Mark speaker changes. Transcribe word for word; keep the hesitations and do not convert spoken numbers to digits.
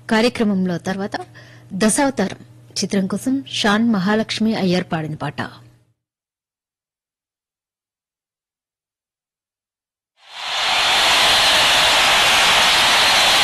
Speaker 1: కార్యక్రమంలో తర్వాత దశావతారం చిత్రం కోసం షాన్ మహాలక్ష్మి అయ్యర్ పాడిన పాట.